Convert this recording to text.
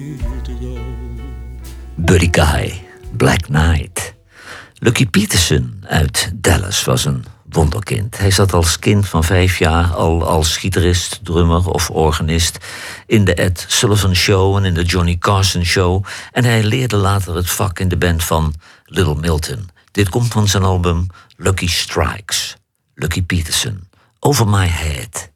Buddy Guy, Black Knight. Lucky Peterson uit Dallas was een wonderkind. Hij zat als kind van 5 jaar al als gitarist, drummer of organist in de Ed Sullivan Show en in de Johnny Carson Show. En hij leerde later het vak in de band van Little Milton. Dit komt van zijn album Lucky Strikes. Lucky Peterson, Over My Head.